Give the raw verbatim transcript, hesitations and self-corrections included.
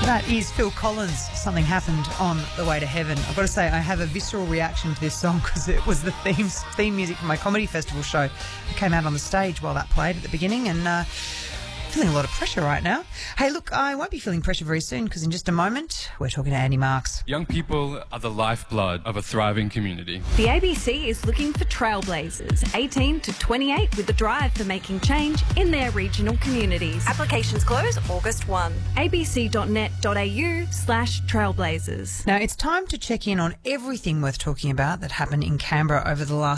That is Phil Collins. Something happened on the way to heaven. I've got to say, I have a visceral reaction to this song because it was the theme theme music for my comedy festival show. I came out on the stage while that played at the beginning, and uh, feeling a lot of pressure right now. Hey, look, I won't be feeling pressure very soon because in just a moment we're talking to Andy Marks. Young people are the lifeblood of a thriving community. The A B C is looking for trailblazers, eighteen to twenty-eight, with a drive for making change in their regional communities. Applications close August first. abc.net.au slash trailblazers. Now, it's time to check in on everything worth talking about that happened in Canberra over the last